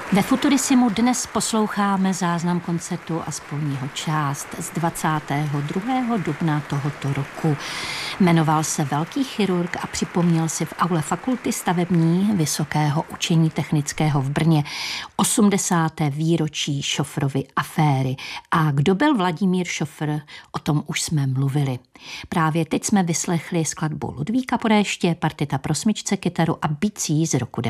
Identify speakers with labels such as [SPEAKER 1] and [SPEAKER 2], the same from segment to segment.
[SPEAKER 1] Ve Futurisimu dnes posloucháme záznam koncertu, aspoň jeho část, z 22. dubna tohoto roku. Jmenoval se Velký chirurg a připomněl si v aule Fakulty stavební Vysokého učení technického v Brně 80. výročí Šofrovy aféry. A kdo byl Vladimír Šofr, o tom už jsme mluvili. Právě teď jsme vyslechli skladbu Ludvíka Podéště, partita pro smyčce, kytaru a bicí z roku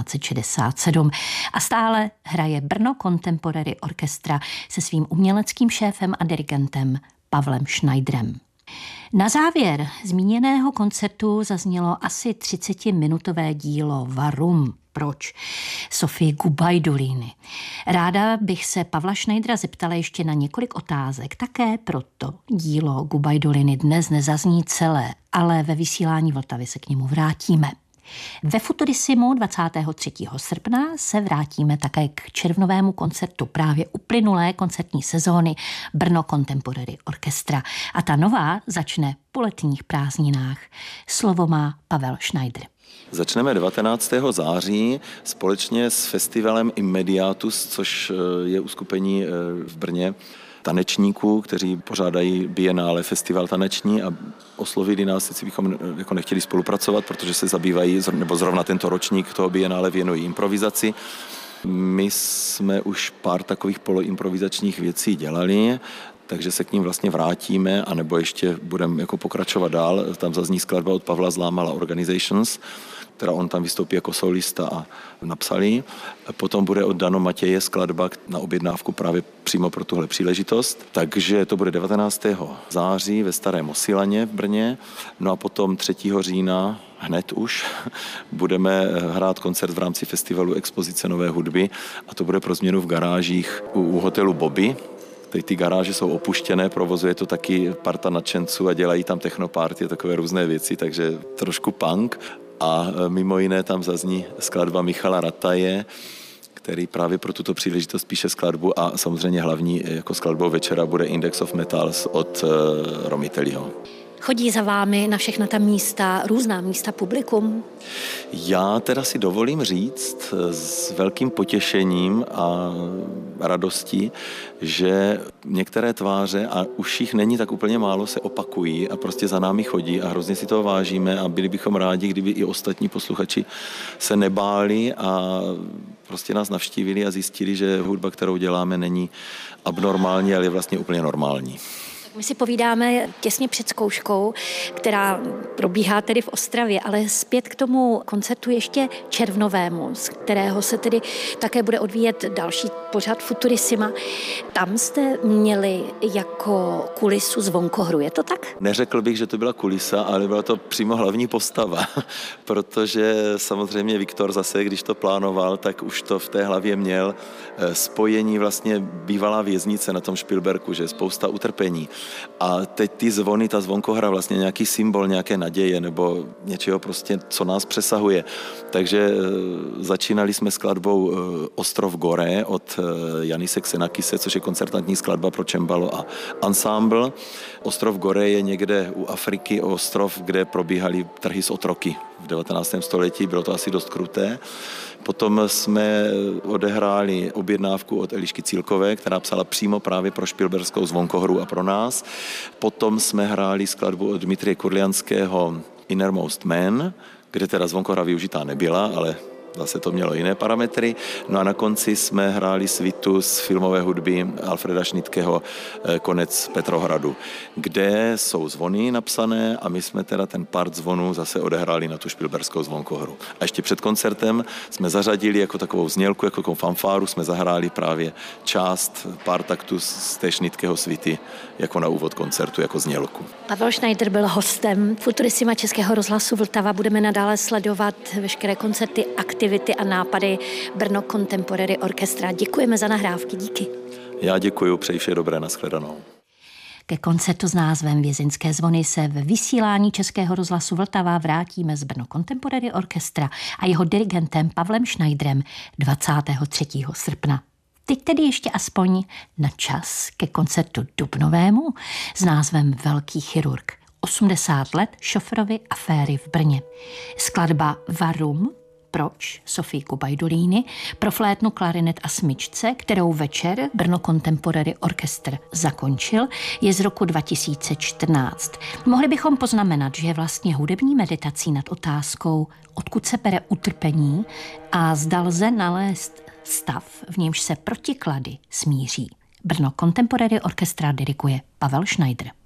[SPEAKER 1] 1967. A stále hraje Brno Contemporary Orchestra se svým uměleckým šéfem a dirigentem Pavlem Schneiderem. Na závěr zmíněného koncertu zaznělo asi 30-minutové dílo Varum. Proč? Sofie Gubajduliny. Ráda bych se Pavla Schneidera zeptala ještě na několik otázek. Také proto dílo Gubajduliny dnes nezazní celé, ale ve vysílání Vltavy se k němu vrátíme. Ve Futurisimu 23. srpna se vrátíme také k červnovému koncertu právě uplynulé koncertní sezóny Brno Contemporary Orchestra. A ta nová začne po letních prázdninách. Slovo má Pavel Schneider.
[SPEAKER 2] Začneme 19. září společně s festivalem Immediatus, což je uskupení v Brně tanečníků, kteří pořádají Biennále, festival taneční, a oslovili nás, jestli bychom jako nechtěli spolupracovat, protože se zabývají, nebo zrovna tento ročník toho Biennále věnují improvizaci. My jsme už pár takových poloimprovizačních věcí dělali, takže se k ním vlastně vrátíme, anebo ještě budeme jako pokračovat dál. Tam zazní skladba od Pavla Zlámala Organizations, která on tam vystoupí jako solista a napsali. Potom bude od Dano Matěje skladba na objednávku právě přímo pro tuhle příležitost. Takže to bude 19. září ve Starém Osilaně v Brně. No a potom 3. října hned už budeme hrát koncert v rámci festivalu Expozice nové hudby, a to bude pro změnu v garážích u hotelu Bobby. Ty garáže jsou opuštěné, provozuje to taky parta nadšenců a dělají tam technoparty a takové různé věci, takže trošku punk. A mimo jiné tam zazní skladba Michala Rataje, který právě pro tuto příležitost píše skladbu, a samozřejmě hlavní jako skladbou večera bude Index of Metals od Romitelliho.
[SPEAKER 1] Chodí za vámi na všechna ta místa, různá místa publikum?
[SPEAKER 2] Já teda si dovolím říct s velkým potěšením a radostí, že některé tváře, a už jich není tak úplně málo, se opakují a prostě za námi chodí a hrozně si toho vážíme, a byli bychom rádi, kdyby i ostatní posluchači se nebáli a prostě nás navštívili a zjistili, že hudba, kterou děláme, není abnormální, ale je vlastně úplně normální.
[SPEAKER 1] My si povídáme těsně před zkouškou, která probíhá tedy v Ostravě, ale zpět k tomu koncertu ještě červnovému, z kterého se tedy také bude odvíjet další pořad Futurisima. Tam jste měli jako kulisu zvonkohru, je to tak?
[SPEAKER 2] Neřekl bych, že to byla kulisa, ale byla to přímo hlavní postava, protože samozřejmě Viktor zase, když to plánoval, tak už to v té hlavě měl spojení vlastně bývalá věznice na tom Špilberku, že spousta utrpení. A teď ty zvony, ta zvonkohra vlastně nějaký symbol nějaké naděje nebo něčeho prostě, co nás přesahuje. Takže začínali jsme skladbou Ostrov Gore od Janise Xenakise, což je koncertantní skladba pro cembalo a ensemble. Ostrov Gore je někde u Afriky ostrov, kde probíhaly trhy s otroky v 19. století, bylo to asi dost kruté. Potom jsme odehráli objednávku od Elišky Cílkové, která psala přímo právě pro špilberskou zvonkohru a pro nás. Potom jsme hráli skladbu od Dmitrie Kurlianského Innermost Man, kde teda zvonkohra využitá nebyla, ale zase to mělo jiné parametry. No a na konci jsme hráli svitu z filmové hudby Alfreda Schnittkeho Konec Petrohradu, kde jsou zvony napsané, a my jsme teda ten part zvonů zase odehráli na tu špilberskou zvonkohru. A ještě před koncertem jsme zařadili jako takovou znělku, jako takovou fanfáru, jsme zahráli právě část pár taktů z té Schnittkeho svity jako na úvod koncertu, jako znělku.
[SPEAKER 1] Pavel Schneider byl hostem Futurisima Českého rozhlasu Vltava. Budeme nadále sledovat veškeré koncerty, aktivity a nápady Brno Contemporary Orchestra. Děkujeme za nahrávky, díky.
[SPEAKER 2] Já děkuju, přeji vše dobré, nashledanou.
[SPEAKER 1] Ke koncertu s názvem Vězeňské zvony se ve vysílání Českého rozhlasu Vltava vrátíme z Brno Contemporary Orchestra a jeho dirigentem Pavlem Schneiderem 23. srpna. Teď tedy ještě aspoň na čas ke koncertu dubnovému s názvem Velký chirurg. 80 let Šofrovy aféry v Brně. Skladba Varum Proč Sofíku Bajdulíny pro flétnu, klarinet a smyčce, kterou večer Brno Contemporary Orchestra zakončil, je z roku 2014. Mohli bychom poznamenat, že je vlastně hudební meditací nad otázkou, odkud se bere utrpení a zda lze nalézt stav, v němž se protiklady smíří. Brno Contemporary Orchestra diriguje Pavel Schneider.